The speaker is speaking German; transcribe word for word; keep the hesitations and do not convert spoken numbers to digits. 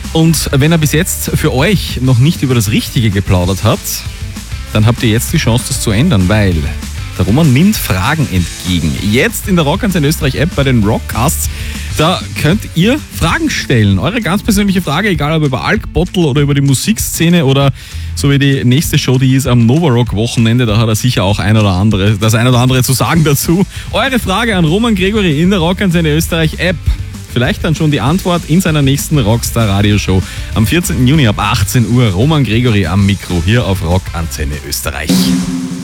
Und wenn er bis jetzt für euch noch nicht über das Richtige geplaudert hat, dann habt ihr jetzt die Chance, das zu ändern, weil der Roman nimmt Fragen entgegen. Jetzt in der Rockantenne Österreich App bei den Rockcasts, da könnt ihr Fragen stellen. Eure ganz persönliche Frage, egal ob über Alk Bottle oder über die Musikszene oder so wie die nächste Show, die ist am Novarock Wochenende, da hat er sicher auch ein oder andere, das ein oder andere zu sagen dazu. Eure Frage an Roman Gregory in der Rockantenne Österreich App. Vielleicht dann schon die Antwort in seiner nächsten Rockstar Radioshow am vierzehnten Juni ab achtzehn Uhr. Roman Gregory am Mikro hier auf Rockantenne Österreich.